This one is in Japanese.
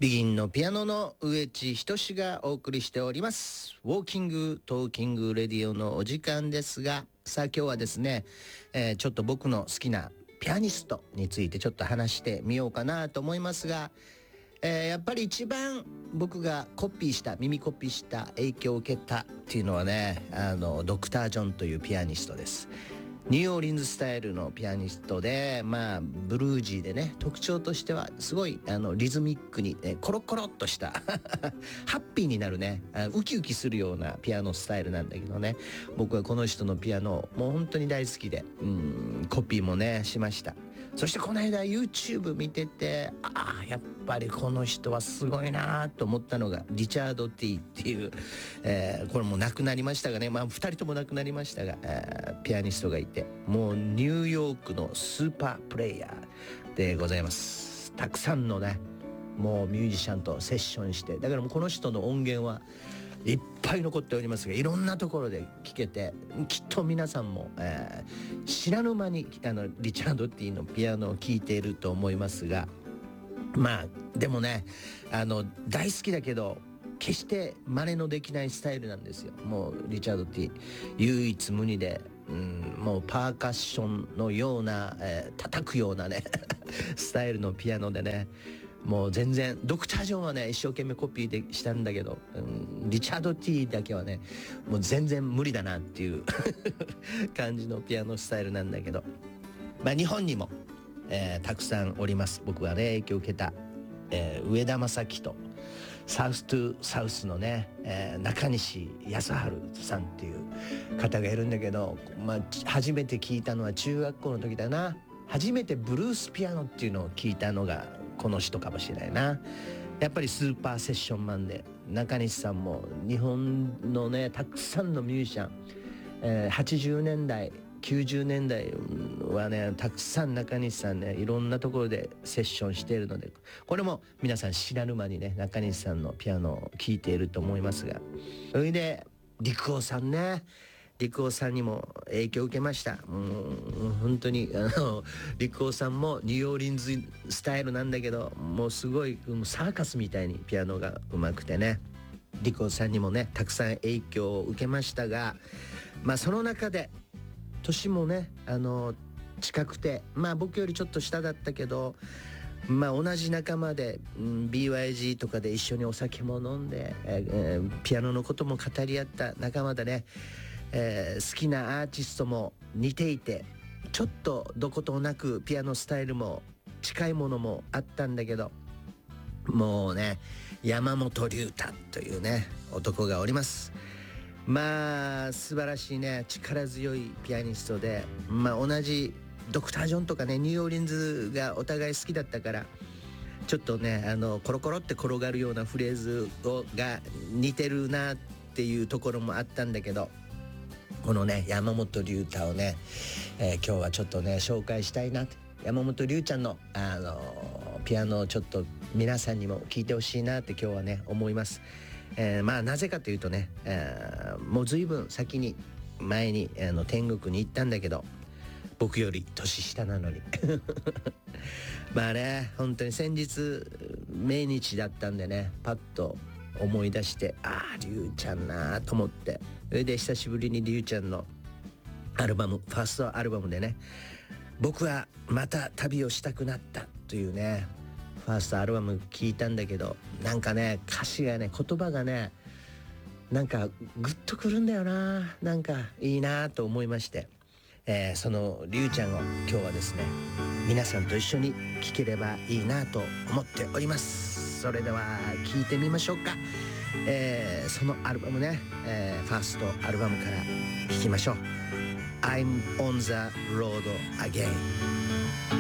ビギンのピアノの植地仁がお送りしております。ウォーキングトーキングレディオのお時間ですが、さあ今日はですね、ちょっと僕の好きなピアニストについてちょっと話してみようかなと思いますが、やっぱり一番僕が耳コピーした影響を受けたっていうのはね、ドクター・ジョンというピアニストです。ニューオーリンズスタイルのピアニストで、ブルージーでね、特徴としてはすごいリズミックに、コロコロっとしたハッピーになるね、ウキウキするようなピアノスタイルなんだけどね、僕はこの人のピアノもう本当に大好きで、コピーもねしました。そしてこの間 YouTube 見てて、やっぱりこの人はすごいなと思ったのがリチャード・ティーっていう、これも亡くなりましたがね、2人とも亡くなりましたが、ピアニストがいて、もうニューヨークのスーパープレイヤーでございます。たくさんのね、もうミュージシャンとセッションして、だからもうこの人の音源はいっぱい残っておりますが、いろんなところで聴けて、きっと皆さんも、知らぬ間にリチャード・ティーのピアノを聴いていると思いますが、でもね、大好きだけど決して真似のできないスタイルなんですよ。もうリチャード・ティー唯一無二で、もうパーカッションのような、叩くようなねスタイルのピアノでね、もう全然ドクター・ジョンはね一生懸命コピーでしたんだけど、リチャード・ティーだけはねもう全然無理だなっていう感じのピアノスタイルなんだけど、日本にも、たくさんおります。僕がね影響を受けた、上田正樹とサウストゥサウスのね、中西康晴さんっていう方がいるんだけど、初めて聞いたのは中学校の時だな。初めてブルースピアノっていうのを聞いたのがこの人かもしれないな。やっぱりスーパーセッションマンで、中西さんも日本のねたくさんのミュージシャン、80年代90年代はねたくさん中西さんねいろんなところでセッションしているので、これも皆さん知らぬ間にね中西さんのピアノを聴いていると思いますが、それで陸尾さんにも影響を受けました。本当に陸尾さんもニューオーリンズスタイルなんだけど、もうすごいサーカスみたいにピアノが上手くてね、陸尾さんにもねたくさん影響を受けましたが、その中で年もね近くて、僕よりちょっと下だったけど、同じ仲間で、BYG とかで一緒にお酒も飲んで、ピアノのことも語り合った仲間でね、好きなアーティストも似ていて、ちょっとどことなくピアノスタイルも近いものもあったんだけど、もうね山本龍太というね男がおります。素晴らしいね力強いピアニストで、同じドクター・ジョンとかねニューオーリンズがお互い好きだったから、ちょっとねコロコロって転がるようなフレーズが似てるなっていうところもあったんだけど、このね山本龍太をね、今日はちょっとね紹介したいなって、山本龍ちゃんのピアノをちょっと皆さんにも聴いてほしいなって今日はね思います。なぜかというとね、もう随分前に天国に行ったんだけど、僕より年下なのに本当に先日命日だったんでね、パッと思い出して、龍ちゃんなと思って、それで久しぶりに龍ちゃんのファーストアルバムでね、僕はまた旅をしたくなったというねファーストアルバム聞いたんだけど、なんかね歌詞がね言葉がねなんかグッとくるんだよな、なんかいいなと思いまして、その龍ちゃんを今日はですね皆さんと一緒に聴ければいいなと思っております。それでは聴いてみましょうか。そのアルバムね、ファーストアルバムから聴きましょう。I'm on the road again。